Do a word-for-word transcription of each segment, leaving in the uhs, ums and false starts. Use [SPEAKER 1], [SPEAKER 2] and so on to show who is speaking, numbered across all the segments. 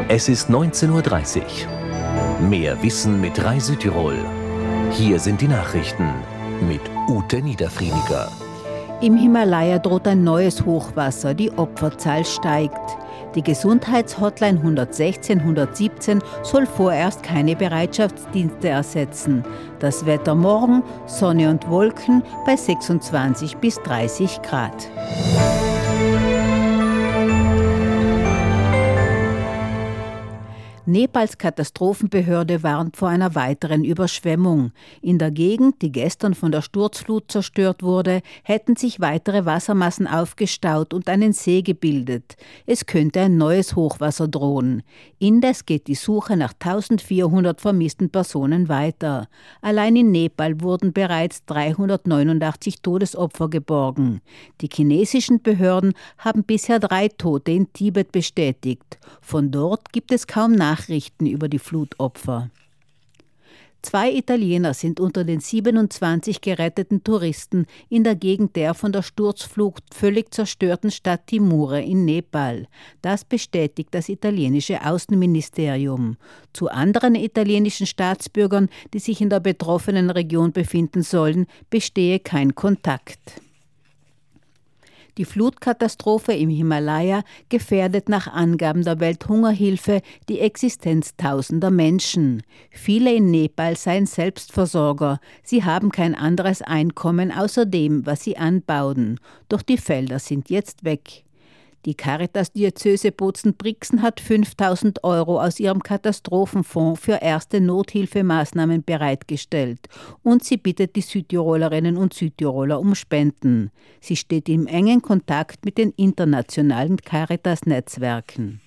[SPEAKER 1] Es ist neunzehn Uhr dreißig. Mehr Wissen mit Rai Südtirol. Hier sind die Nachrichten mit Ute Niederfrieniger.
[SPEAKER 2] Im Himalaya droht ein neues Hochwasser, die Opferzahl steigt. Die Gesundheitshotline hundertsechzehn hundertsiebzehn soll vorerst keine Bereitschaftsdienste ersetzen. Das Wetter morgen, Sonne und Wolken bei sechsundzwanzig bis dreißig Grad. Nepals Katastrophenbehörde warnt vor einer weiteren Überschwemmung. In der Gegend, die gestern von der Sturzflut zerstört wurde, hätten sich weitere Wassermassen aufgestaut und einen See gebildet. Es könnte ein neues Hochwasser drohen. Indes geht die Suche nach eintausendvierhundert vermissten Personen weiter. Allein in Nepal wurden bereits dreihundertneunundachtzig Todesopfer geborgen. Die chinesischen Behörden haben bisher drei Tote in Tibet bestätigt. Von dort gibt es kaum Nachrichten. Nachrichten über die Flutopfer. Zwei Italiener sind unter den siebenundzwanzig geretteten Touristen in der Gegend der von der Sturzflut völlig zerstörten Stadt Timure in Nepal. Das bestätigt das italienische Außenministerium. Zu anderen italienischen Staatsbürgern, die sich in der betroffenen Region befinden sollen, bestehe kein Kontakt. Die Flutkatastrophe im Himalaya gefährdet nach Angaben der Welthungerhilfe die Existenz tausender Menschen. Viele in Nepal seien Selbstversorger. Sie haben kein anderes Einkommen außer dem, was sie anbauen. Doch die Felder sind jetzt weg. Die Caritas-Diözese Bozen-Brixen hat fünftausend Euro aus ihrem Katastrophenfonds für erste Nothilfemaßnahmen bereitgestellt und sie bittet die Südtirolerinnen und Südtiroler um Spenden. Sie steht im engen Kontakt mit den internationalen Caritas-Netzwerken.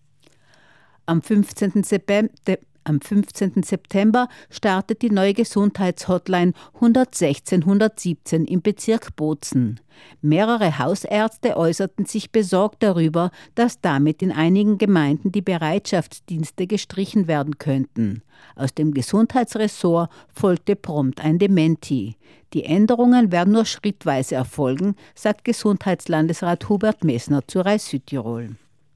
[SPEAKER 2] Am fünfzehnten September Am fünfzehnten September startet die neue Gesundheitshotline hundertsechzehn hundertsiebzehn im Bezirk Bozen. Mehrere Hausärzte äußerten sich besorgt darüber, dass damit in einigen Gemeinden die Bereitschaftsdienste gestrichen werden könnten. Aus dem Gesundheitsressort folgte prompt ein Dementi. Die Änderungen werden nur schrittweise erfolgen, sagt Gesundheitslandesrat Hubert Messner zu Rai Südtirol.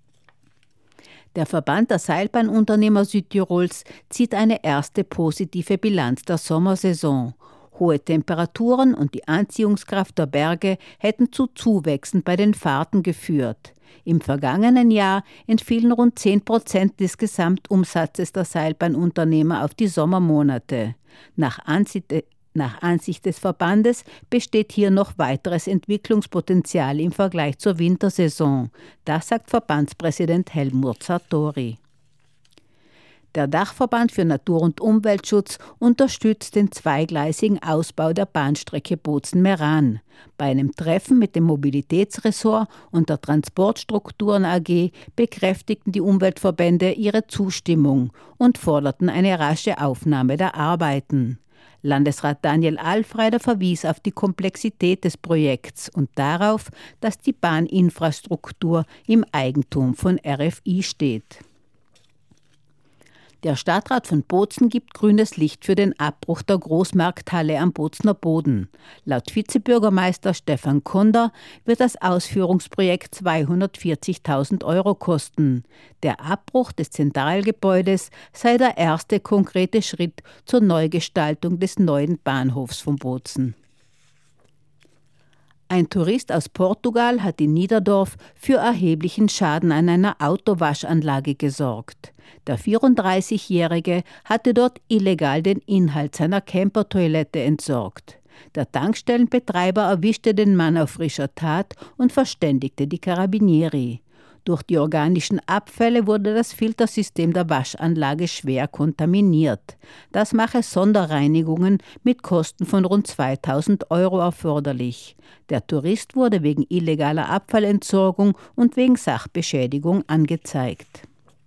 [SPEAKER 2] Der Verband der Seilbahnunternehmer Südtirols zieht eine erste positive Bilanz der Sommersaison. Hohe Temperaturen und die Anziehungskraft der Berge hätten zu Zuwächsen bei den Fahrten geführt. Im vergangenen Jahr entfielen rund zehn Prozent des Gesamtumsatzes der Seilbahnunternehmer auf die Sommermonate. Nach Ansicht Nach Ansicht des Verbandes besteht hier noch weiteres Entwicklungspotenzial im Vergleich zur Wintersaison. Das sagt Verbandspräsident Helmut Sartori. Der Dachverband für Natur- und Umweltschutz unterstützt den zweigleisigen Ausbau der Bahnstrecke Bozen-Meran. Bei einem Treffen mit dem Mobilitätsressort und der Transportstrukturen A G bekräftigten die Umweltverbände ihre Zustimmung und forderten eine rasche Aufnahme der Arbeiten. Landesrat Daniel Alfreider verwies auf die Komplexität des Projekts und darauf, dass die Bahninfrastruktur im Eigentum von R F I steht. Der Stadtrat von Bozen gibt grünes Licht für den Abbruch der Großmarkthalle am Bozener Boden. Laut Vizebürgermeister Stefan Konder wird das Ausführungsprojekt zweihundertvierzigtausend Euro kosten. Der Abbruch des Zentralgebäudes sei der erste konkrete Schritt zur Neugestaltung des neuen Bahnhofs von Bozen. Ein Tourist aus Portugal hat in Niederdorf für erheblichen Schaden an einer Autowaschanlage gesorgt. Der vierunddreißigjährige hatte dort illegal den Inhalt seiner Campertoilette entsorgt. Der Tankstellenbetreiber erwischte den Mann auf frischer Tat und verständigte die Carabinieri. Durch die organischen Abfälle wurde das Filtersystem der Waschanlage schwer kontaminiert. Das mache Sonderreinigungen mit Kosten von rund zweitausend Euro erforderlich. Der Tourist wurde wegen illegaler Abfallentsorgung und wegen Sachbeschädigung angezeigt.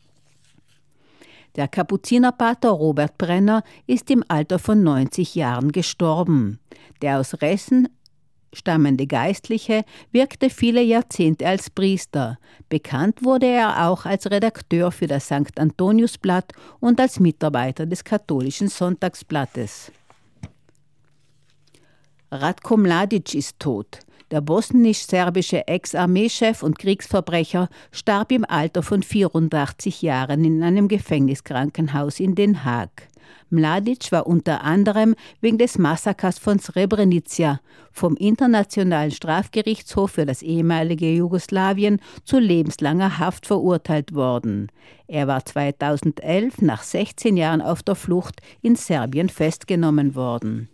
[SPEAKER 2] Der Kapuzinerpater Robert Brenner ist im Alter von neunzig Jahren gestorben. Der aus Ressen stammende Geistliche wirkte viele Jahrzehnte als Priester. Bekannt wurde er auch als Redakteur für das Sankt Antoniusblatt und als Mitarbeiter des katholischen Sonntagsblattes. Ratko Mladic ist tot. Der bosnisch-serbische Ex-Armeechef und Kriegsverbrecher starb im Alter von vierundachtzig Jahren in einem Gefängniskrankenhaus in Den Haag. Mladic war unter anderem wegen des Massakers von Srebrenica vom Internationalen Strafgerichtshof für das ehemalige Jugoslawien zu lebenslanger Haft verurteilt worden. Er war zweitausendelf nach sechzehn Jahren auf der Flucht in Serbien festgenommen worden.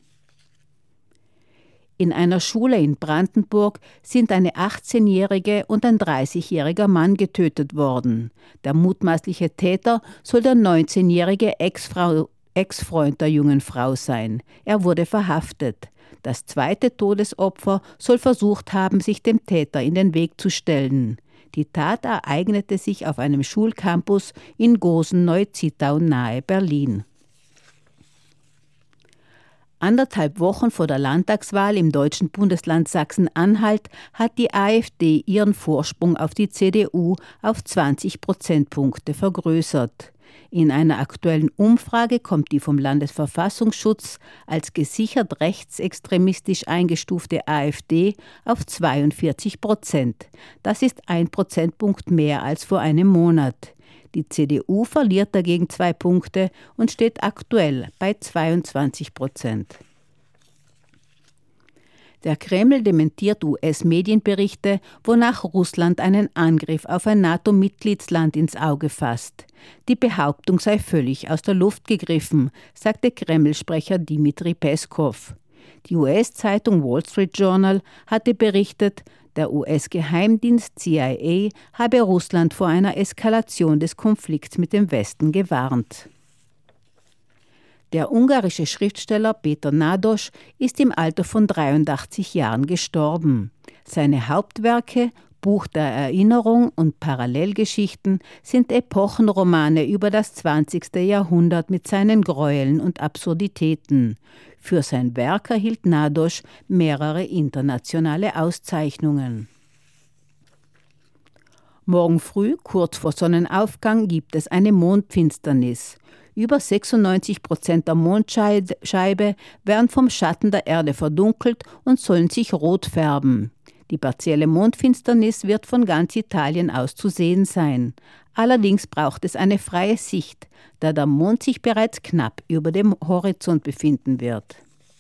[SPEAKER 2] In einer Schule in Brandenburg sind eine achtzehnjährige und ein dreißigjähriger Mann getötet worden. Der mutmaßliche Täter soll der neunzehnjährige Ex-Frau Ex-Freund der jungen Frau sein. Er wurde verhaftet. Das zweite Todesopfer soll versucht haben, sich dem Täter in den Weg zu stellen. Die Tat ereignete sich auf einem Schulcampus in Gosen-Neuzittau nahe Berlin. Anderthalb Wochen vor der Landtagswahl im deutschen Bundesland Sachsen-Anhalt hat die AfD ihren Vorsprung auf die C D U auf zwanzig Prozentpunkte vergrößert. In einer aktuellen Umfrage kommt die vom Landesverfassungsschutz als gesichert rechtsextremistisch eingestufte AfD auf zweiundvierzig Prozent. Das ist ein Prozentpunkt mehr als vor einem Monat. Die C D U verliert dagegen zwei Punkte und steht aktuell bei zweiundzwanzig Prozent. Der Kreml dementiert U S-Medienberichte, wonach Russland einen Angriff auf ein NATO-Mitgliedsland ins Auge fasst. Die Behauptung sei völlig aus der Luft gegriffen, sagte Kreml-Sprecher Dmitri Peskov. Die U S-Zeitung Wall Street Journal hatte berichtet, der U S-Geheimdienst C I A habe Russland vor einer Eskalation des Konflikts mit dem Westen gewarnt. Der ungarische Schriftsteller Peter Nádas ist im Alter von dreiundachtzig Jahren gestorben. Seine Hauptwerke, Buch der Erinnerung und Parallelgeschichten, sind Epochenromane über das zwanzigste Jahrhundert mit seinen Gräueln und Absurditäten. Für sein Werk erhielt Nádas mehrere internationale Auszeichnungen. Morgen früh, kurz vor Sonnenaufgang, gibt es eine Mondfinsternis. Über sechsundneunzig Prozent der Mondscheibe werden vom Schatten der Erde verdunkelt und sollen sich rot färben. Die partielle Mondfinsternis wird von ganz Italien aus zu sehen sein. Allerdings braucht es eine freie Sicht, da der Mond sich bereits knapp über dem Horizont befinden wird.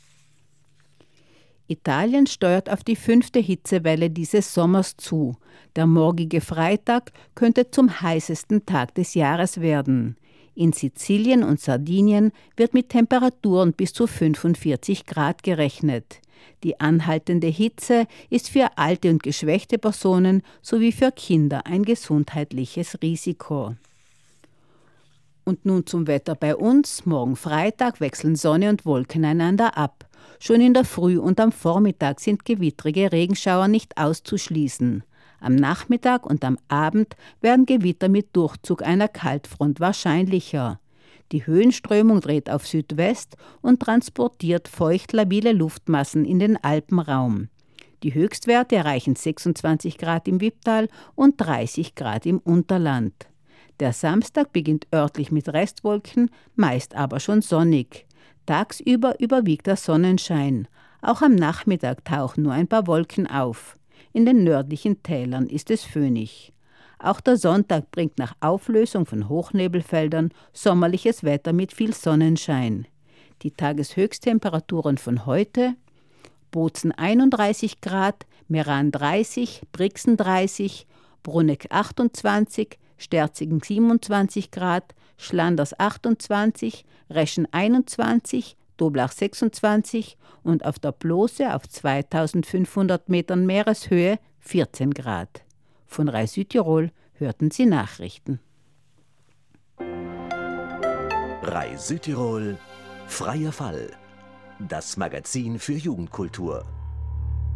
[SPEAKER 2] Italien steuert auf die fünfte Hitzewelle dieses Sommers zu. Der morgige Freitag könnte zum heißesten Tag des Jahres werden. In Sizilien und Sardinien wird mit Temperaturen bis zu fünfundvierzig Grad gerechnet. Die anhaltende Hitze ist für alte und geschwächte Personen sowie für Kinder ein gesundheitliches Risiko. Und nun zum Wetter bei uns. Morgen Freitag wechseln Sonne und Wolken einander ab. Schon in der Früh und am Vormittag sind gewittrige Regenschauer nicht auszuschließen. Am Nachmittag und am Abend werden Gewitter mit Durchzug einer Kaltfront wahrscheinlicher. Die Höhenströmung dreht auf Südwest und transportiert feucht-labile Luftmassen in den Alpenraum. Die Höchstwerte erreichen sechsundzwanzig Grad im Wipptal und dreißig Grad im Unterland. Der Samstag beginnt örtlich mit Restwolken, meist aber schon sonnig. Tagsüber überwiegt der Sonnenschein. Auch am Nachmittag tauchen nur ein paar Wolken auf. In den nördlichen Tälern ist es föhnig. Auch der Sonntag bringt nach Auflösung von Hochnebelfeldern sommerliches Wetter mit viel Sonnenschein. Die Tageshöchsttemperaturen von heute: Bozen einunddreißig Grad, Meran dreißig, Brixen dreißig, Bruneck achtundzwanzig, Sterzigen siebenundzwanzig Grad, Schlanders achtundzwanzig, Reschen einundzwanzig, Doblach sechsundzwanzig und auf der Blose auf zweitausendfünfhundert Metern Meereshöhe vierzehn Grad. Von Rai Südtirol hörten Sie Nachrichten.
[SPEAKER 1] Rai Südtirol, freier Fall. Das Magazin für Jugendkultur.